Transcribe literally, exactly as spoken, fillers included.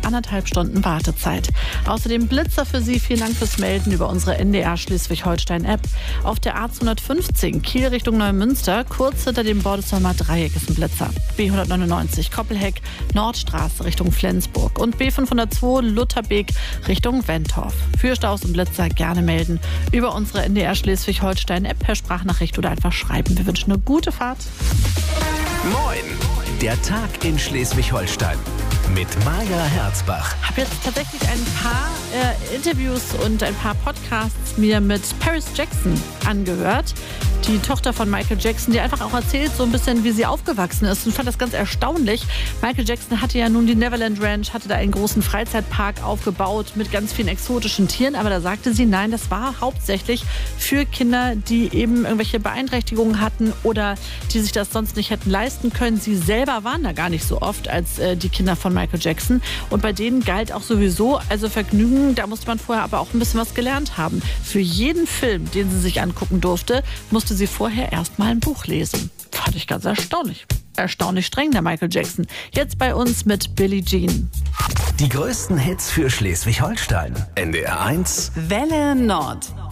anderthalb Stunden Wartezeit. Außerdem Blitzer für Sie. Vielen Dank fürs Melden über unsere N D R Schleswig-Holstein-App. Auf der A zweihundertfünfzehn Kiel Richtung Neumünster, kurz hinter dem Bordesolmer Dreieck ist ein Blitzer. B hundertneunundneunzig Koppelheck, Nordstraße Richtung Flensburg und B fünfhundertzwei Lutherbeek Richtung Wentorf. Für Staus und Blitzer gerne melden über unsere N D R Schleswig-Holstein-App per Sprachnachricht oder einfach schreiben. Wir wünschen eine gute Fahrt. Moin, der Tag in Schleswig-Holstein mit Maja Herzbach. Ich habe jetzt tatsächlich ein paar äh, Interviews und ein paar Podcasts mir mit Paris Jackson angehört. Die Tochter von Michael Jackson, die einfach auch erzählt so ein bisschen, wie sie aufgewachsen ist. Und fand das ganz erstaunlich. Michael Jackson hatte ja nun die Neverland Ranch, hatte da einen großen Freizeitpark aufgebaut mit ganz vielen exotischen Tieren. Aber da sagte sie, nein, das war hauptsächlich für Kinder, die eben irgendwelche Beeinträchtigungen hatten oder die sich das sonst nicht hätten leisten können. Sie selber waren da gar nicht so oft als äh, die Kinder von Michael Jackson. Und bei denen galt auch sowieso, also Vergnügen, da musste man vorher aber auch ein bisschen was gelernt haben. Für jeden Film, den sie sich angucken durfte, musste sie vorher erst mal ein Buch lesen. Fand ich ganz erstaunlich. Erstaunlich streng, der Michael Jackson. Jetzt bei uns mit Billie Jean. Die größten Hits für Schleswig-Holstein. N D R eins Welle Nord.